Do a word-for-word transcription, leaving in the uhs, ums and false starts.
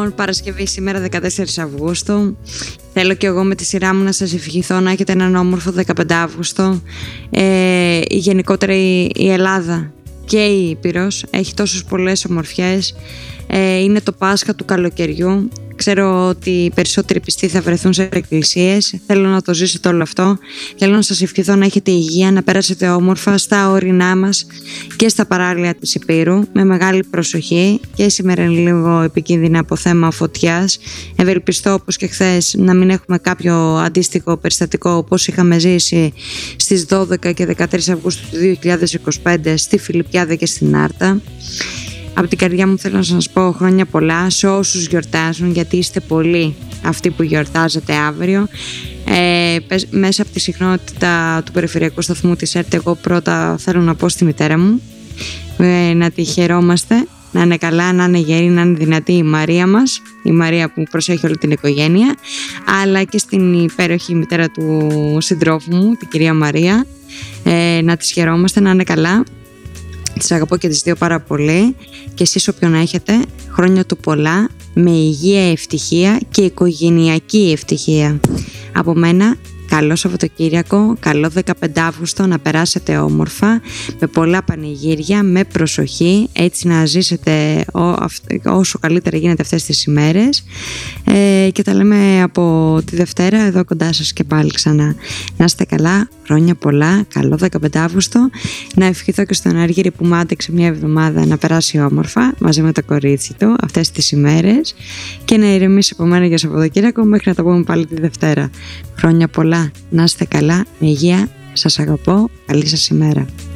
Λοιπόν, Παρασκευή σήμερα δεκατέσσερις Αυγούστου. Θέλω και εγώ με τη σειρά μου να σας ευχηθώ να έχετε έναν όμορφο δεκαπέντε Αύγουστο. Ε, γενικότερα η, η Ελλάδα και η Ήπειρος έχει τόσες πολλές ομορφιές. Ε, είναι το Πάσχα του καλοκαιριού. Ξέρω ότι οι περισσότεροι πιστοί θα βρεθούν σε εκκλησίες. Θέλω να το ζήσετε όλο αυτό. Θέλω να σας ευχηθώ να έχετε υγεία, να περάσετε όμορφα στα όρεινά μας και στα παράλια της Υπήρου με μεγάλη προσοχή. Και σήμερα είναι λίγο επικίνδυνα από θέμα φωτιάς. Ευελπιστώ όπως και χθες να μην έχουμε κάποιο αντίστοιχο περιστατικό όπως είχαμε ζήσει στις δώδεκα και δεκατρείς Αυγούστου του δύο χιλιάδες είκοσι πέντε στη Φιλιππιάδα και στην Άρτα. Από την καρδιά μου θέλω να σας πω χρόνια πολλά σε όσους γιορτάζουν, γιατί είστε πολλοί αυτοί που γιορτάζετε αύριο. Ε, μέσα από τη συχνότητα του περιφερειακού σταθμού της ΕΡΤ, εγώ πρώτα θέλω να πω στη μητέρα μου ε, να τη χαιρόμαστε, να είναι καλά, να είναι γερή, να είναι δυνατή η Μαρία μας, η Μαρία που προσέχει όλη την οικογένεια, αλλά και στην υπέροχη μητέρα του συντρόφου μου, την κυρία Μαρία, ε, να τις χαιρόμαστε, να είναι καλά. Τις αγαπώ και τις δύο πάρα πολύ και εσείς όποιον έχετε, χρόνια του πολλά, με υγεία, ευτυχία και οικογενειακή ευτυχία. Από μένα, καλό Σαββατοκύριακο, καλό δεκαπέντε Αύγουστο, να περάσετε όμορφα, με πολλά πανηγύρια, με προσοχή, έτσι να ζήσετε όσο καλύτερα γίνεται αυτές τις ημέρες. Ε, και τα λέμε από τη Δευτέρα εδώ κοντά σας και πάλι ξανά. Να είστε καλά, χρόνια πολλά, καλό δεκαπέντε Αύγουστο. Να ευχηθώ και στον Αργύρη που μ' άντεξε μια εβδομάδα να περάσει όμορφα μαζί με το κορίτσι του αυτές τις ημέρες και να ηρεμήσει από μένα για Σαββατοκύριακο μέχρι να τα πούμε πάλι τη Δευτέρα. Χρόνια πολλά, να είστε καλά, με υγεία, σας αγαπώ, καλή σας ημέρα.